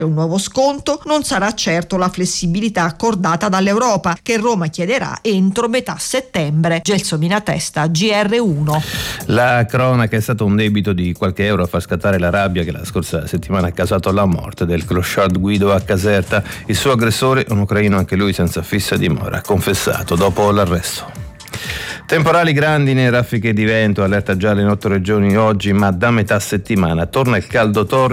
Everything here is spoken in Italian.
Un nuovo sconto non sarà certo la flessibilità accordata dall'Europa, che Roma chiederà entro metà settembre. Gelsomina Testa, GR1. La cronaca è stato un debito di qualche euro a far scattare la rabbia che la scorsa settimana ha causato la morte del clochard Guido a Caserta. Il suo aggressore, un ucraino anche lui senza fissa dimora, ha confessato dopo l'arresto. Temporali, grandine, raffiche di vento, allerta gialla in 8 regioni oggi, ma da metà settimana torna il caldo torrido